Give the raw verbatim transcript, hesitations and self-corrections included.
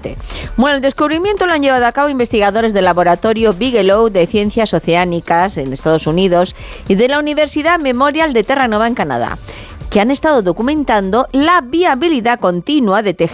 siete. Bueno, el descubrimiento lo han llevado a cabo investigadores del laboratorio Bigelow de Ciencias Oceánicas en Estados Unidos y de la Universidad Memorial de Terranova en Canadá, que han estado documentando la viabilidad continua de tejer